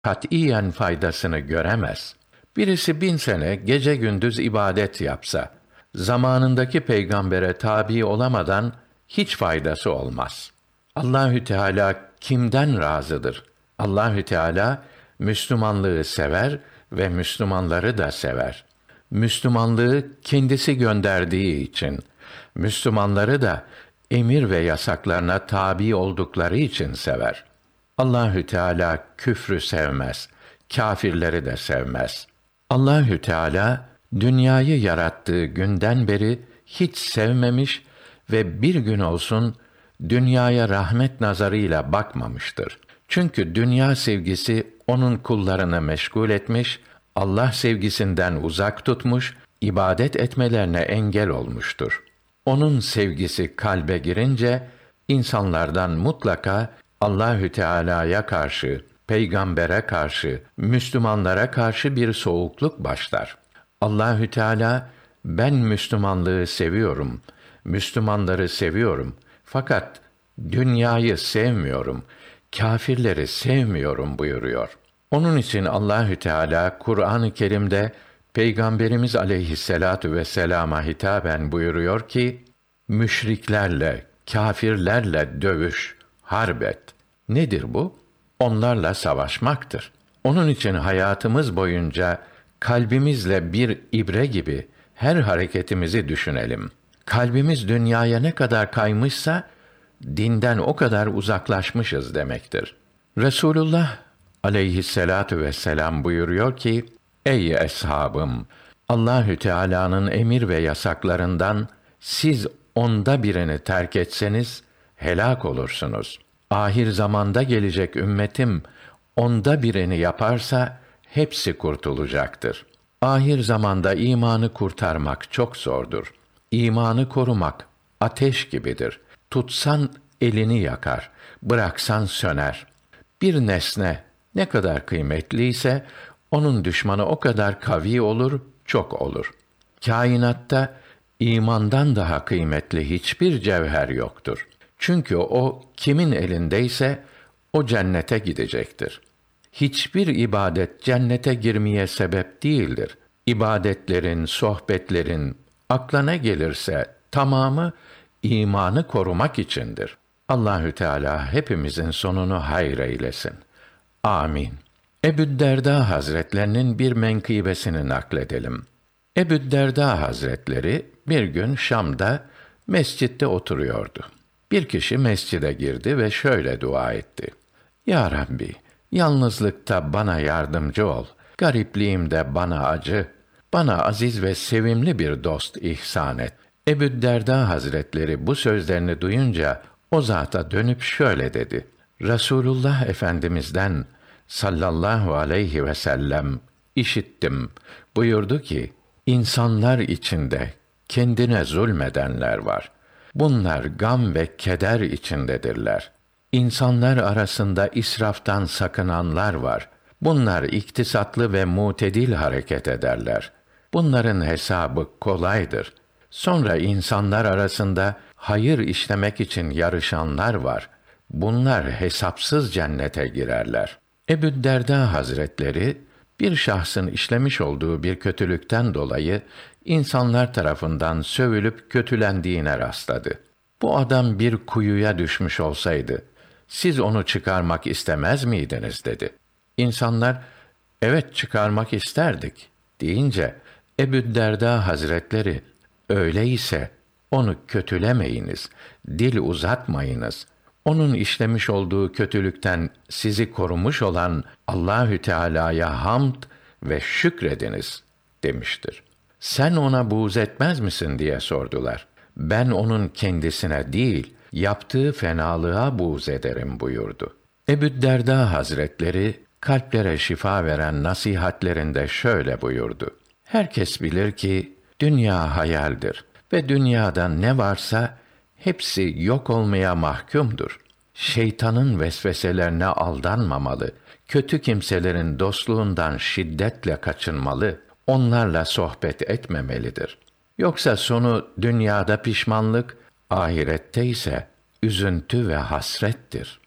katiyen faydasını göremez. Birisi 1000 sene gece gündüz ibadet yapsa, zamanındaki peygambere tabi olamadan hiç faydası olmaz. Allahü Teala kimden razıdır? Allahü Teala Müslümanlığı sever ve Müslümanları da sever. Müslümanlığı kendisi gönderdiği için, Müslümanları da emir ve yasaklarına tabi oldukları için sever. Allahü Teala küfrü sevmez, kâfirleri de sevmez. Allahü Teala dünyayı yarattığı günden beri hiç sevmemiş ve bir gün olsun dünyaya rahmet nazarıyla bakmamıştır. Çünkü dünya sevgisi onun kullarını meşgul etmiş, Allah sevgisinden uzak tutmuş, ibadet etmelerine engel olmuştur. Onun sevgisi kalbe girince insanlardan mutlaka Allahü Teala'ya karşı, peygambere karşı, Müslümanlara karşı bir soğukluk başlar. Allahü Teala ben Müslümanlığı seviyorum, Müslümanları seviyorum fakat dünyayı sevmiyorum, kâfirleri sevmiyorum buyuruyor. Onun için Allahü Teala Kur'an-ı Kerim'de Peygamberimiz aleyhisselatu vesselama hitaben buyuruyor ki, müşriklerle, kâfirlerle dövüş, harp et. Nedir bu? Onlarla savaşmaktır. Onun için hayatımız boyunca kalbimizle bir ibre gibi her hareketimizi düşünelim. Kalbimiz dünyaya ne kadar kaymışsa, dinden o kadar uzaklaşmışız demektir. Resulullah aleyhisselatu vesselam buyuruyor ki, ey eshabım! Allahü Teala'nın emir ve yasaklarından siz onda birini terk etseniz helak olursunuz. Ahir zamanda gelecek ümmetim onda birini yaparsa hepsi kurtulacaktır. Ahir zamanda imanı kurtarmak çok zordur. İmanı korumak ateş gibidir. Tutsan elini yakar, bıraksan söner. Bir nesne ne kadar kıymetliyse onun düşmanı o kadar kavi olur, çok olur. Kainatta imandan daha kıymetli hiçbir cevher yoktur. Çünkü o kimin elindeyse o cennete gidecektir. Hiçbir ibadet cennete girmeye sebep değildir. İbadetlerin, sohbetlerin akla ne gelirse tamamı imanı korumak içindir. Allahü Teala hepimizin sonunu hayır eylesin. Amin. Ebu'd-Derda Hazretlerinin bir menkıbesini nakledelim. Ebu'd-Derda Hazretleri bir gün Şam'da mescitte oturuyordu. Bir kişi mescide girdi ve şöyle dua etti. Ya Rabbi, yalnızlıkta bana yardımcı ol. Garipliğimde bana acı. Bana aziz ve sevimli bir dost ihsan et. Ebu'd-Derda Hazretleri bu sözlerini duyunca o zata dönüp şöyle dedi. Resulullah Efendimiz'den sallallahu aleyhi ve sellem işittim. Buyurdu ki, insanlar içinde kendine zulmedenler var. Bunlar gam ve keder içindedirler. İnsanlar arasında israftan sakınanlar var. Bunlar iktisatlı ve mutedil hareket ederler. Bunların hesabı kolaydır. Sonra insanlar arasında hayır işlemek için yarışanlar var. Bunlar hesapsız cennete girerler. Ebu'd-Derda Hazretleri bir şahsın işlemiş olduğu bir kötülükten dolayı insanlar tarafından sövülüp kötülendiğine rastladı. Bu adam bir kuyuya düşmüş olsaydı siz onu çıkarmak istemez miydiniz dedi. İnsanlar evet çıkarmak isterdik deyince Ebu'd-Derda Hazretleri öyleyse onu kötülemeyiniz, dil uzatmayınız. Onun işlemiş olduğu kötülükten sizi korumuş olan Allahü Teala'ya hamd ve şükrediniz demiştir. Sen ona buğz etmez misin diye sordular. Ben onun kendisine değil, yaptığı fenalığa buğz ederim buyurdu. Ebu'd-Derda Hazretleri kalplere şifa veren nasihatlerinde şöyle buyurdu. Herkes bilir ki dünya hayaldir ve dünyada ne varsa hepsi yok olmaya mahkumdur. Şeytanın vesveselerine aldanmamalı, kötü kimselerin dostluğundan şiddetle kaçınmalı, onlarla sohbet etmemelidir. Yoksa sonu dünyada pişmanlık, ahirette ise üzüntü ve hasrettir.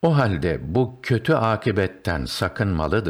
O halde bu kötü akibetten sakınmalıdır.